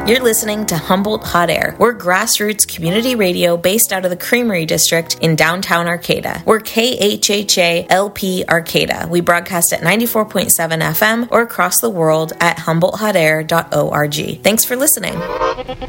You're listening to Humboldt Hot Air. We're grassroots community radio based out of the Creamery District in downtown Arcata. We're KHHA-LP Arcata. We broadcast at 94.7 FM or across the world at HumboldtHotAir.org. Thanks for listening.